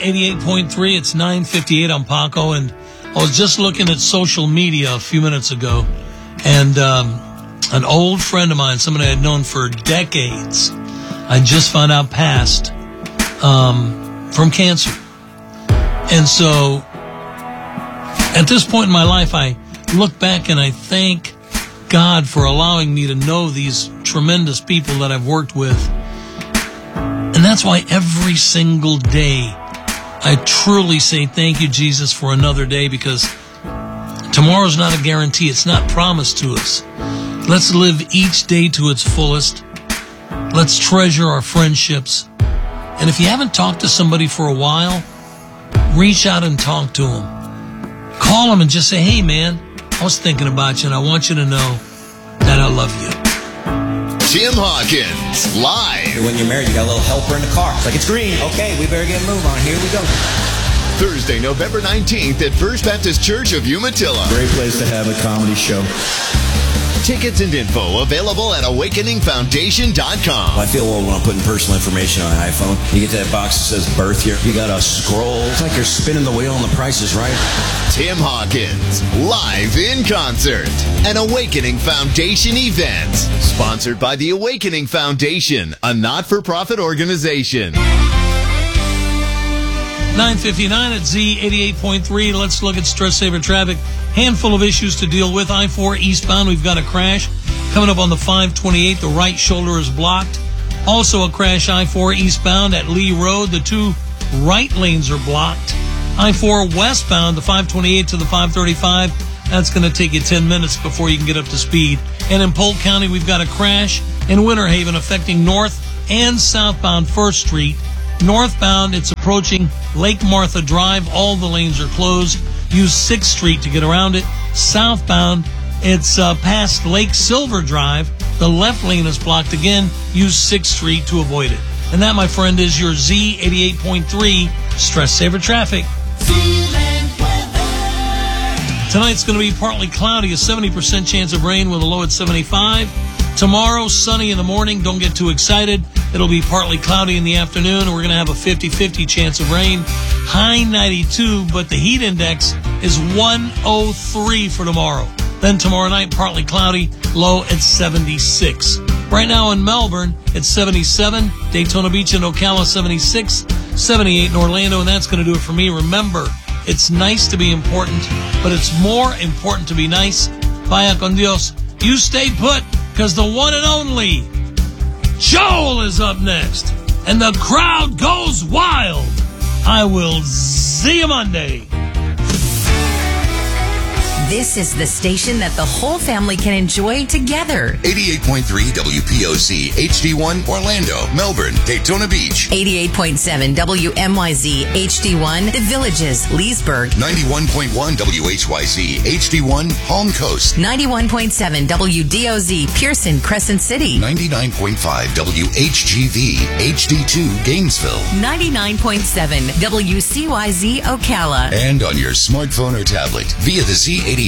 Z88.3. It's 9:58 on Paco, and I was just looking at social media a few minutes ago, and an old friend of mine, somebody I had known for decades, I just found out passed from cancer. And so at this point in my life, I look back and I thank God for allowing me to know these tremendous people that I've worked with. And that's why every single day I truly say thank you, Jesus, for another day, because tomorrow's not a guarantee. It's not promised to us. Let's live each day to its fullest. Let's treasure our friendships. And if you haven't talked to somebody for a while, reach out and talk to them. Call them and just say, hey, man, I was thinking about you, and I want you to know that I love you. Tim Hawkins, live. When you're married, you got a little helper in the car. It's like, it's green. Okay, we better get a move on. Here we go. Thursday, November 19th at First Baptist Church of Umatilla. Great place to have a comedy show. Tickets and info available at awakeningfoundation.com. I feel old when I'm putting personal information on an iPhone. You get to that box that says birth year. You got to scroll. It's like you're spinning the wheel and the price is right. Tim Hawkins, live in concert. An Awakening Foundation event. Sponsored by the Awakening Foundation, a not-for-profit organization. 9:59 at Z88.3. Let's look at Stress Saver traffic. Handful of issues to deal with. I-4 eastbound, we've got a crash. Coming up on the 528, the right shoulder is blocked. Also a crash I-4 eastbound at Lee Road. The two right lanes are blocked. I-4 westbound, the 528 to the 535. That's going to take you 10 minutes before you can get up to speed. And in Polk County, we've got a crash in Winter Haven affecting north and southbound 1st Street. Northbound, it's approaching Lake Martha Drive. All the lanes are closed. Use 6th Street to get around it. Southbound, it's past Lake Silver Drive. The left lane is blocked again. Use 6th Street to avoid it. And that, my friend, is your Z88.3 Stress Saver traffic. Tonight's going to be partly cloudy, a 70% chance of rain with a low at 75. Tomorrow, sunny in the morning. Don't get too excited. It'll be partly cloudy in the afternoon, and we're going to have a 50-50 chance of rain. High 92, but the heat index is 103 for tomorrow. Then tomorrow night, partly cloudy, low at 76. Right now in Melbourne, it's 77. Daytona Beach and Ocala, 76. 78 in Orlando, and that's going to do it for me. Remember, it's nice to be important, but it's more important to be nice. Vaya con Dios. You stay put, because the one and only Joel is up next, and the crowd goes wild. I will see you Monday. This is the station that the whole family can enjoy together. 88.3 WPOC, HD1, Orlando, Melbourne, Daytona Beach. 88.7 WMYZ, HD1, The Villages, Leesburg. 91.1 WHYZ, HD1, Palm Coast. 91.7 WDOZ, Pearson, Crescent City. 99.5 WHGV, HD2, Gainesville. 99.7 WCYZ, Ocala. And on your smartphone or tablet via the Z88